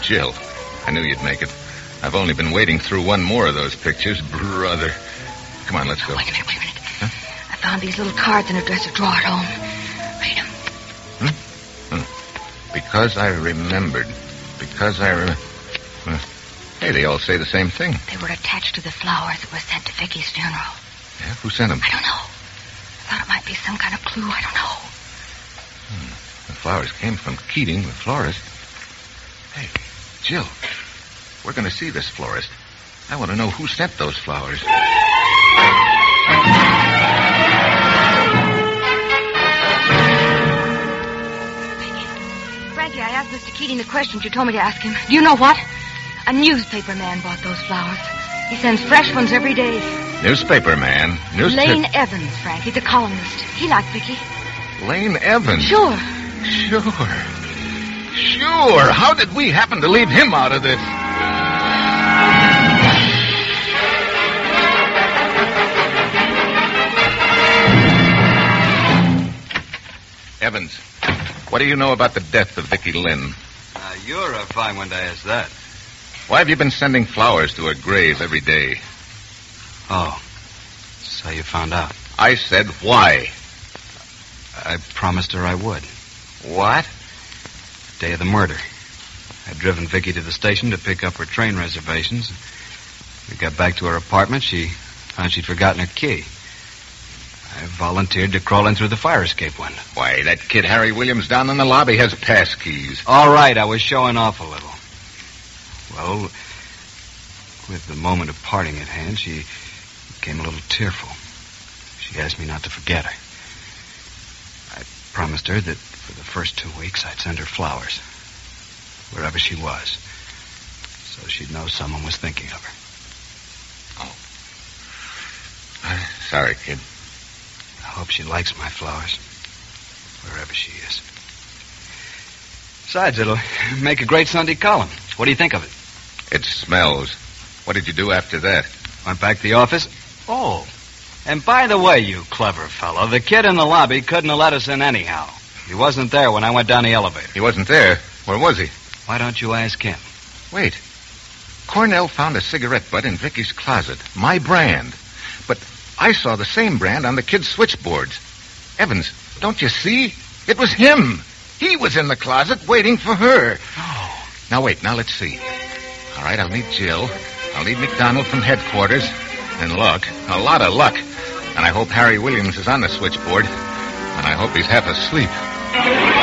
Jill, I knew you'd make it. I've only been waiting through one more of those pictures, brother. Come on, let's go. Wait a minute. Huh? I found these little cards in a dresser drawer at home. Read them. Because I remembered. Hey, they all say the same thing. They were attached to the flowers that were sent to Vicky's funeral. Yeah? Who sent them? I don't know. I thought it might be some kind of clue. I don't know. The flowers came from Keating, the florist. Hey, Jill, we're going to see this florist. I want to know who sent those flowers. Frankie, I asked Mr. Keating the questions you told me to ask him. Do you know what? A newspaper man bought those flowers. He sends fresh ones every day. Newspaper man? Lane Evans, Frankie, the columnist. He liked Vicky. Lane Evans? Sure. How did we happen to leave him out of this? Evans, what do you know about the death of Vicky Lynn? You're a fine one to ask that. Why have you been sending flowers to her grave every day? Oh, so you found out. I said why. I promised her I would. What? Day of the murder. I'd driven Vicky to the station to pick up her train reservations. We got back to her apartment. She found she'd forgotten her key. I volunteered to crawl in through the fire escape window. Why, that kid Harry Williams down in the lobby has pass keys. All right, I was showing off a little. Well, with the moment of parting at hand, she became a little tearful. She asked me not to forget her. I promised her that for the first 2 weeks I'd send her flowers, wherever she was, so she'd know someone was thinking of her. Oh. Sorry, kid. I hope she likes my flowers, wherever she is. Besides, it'll make a great Sunday column. What do you think of it? It smells. What did you do after that? Went back to the office. Oh, and by the way, you clever fellow, the kid in the lobby couldn't have let us in anyhow. He wasn't there when I went down the elevator. He wasn't there? Where was he? Why don't you ask him? Wait. Cornell found a cigarette butt in Vicky's closet. My brand. But I saw the same brand on the kid's switchboards. Evans, don't you see? It was him. He was in the closet waiting for her. Oh. Now, wait. Now, let's see. All right, I'll need Jill. I'll need McDonald from headquarters. And luck. A lot of luck. And I hope Harry Williams is on the switchboard. And I hope he's half asleep.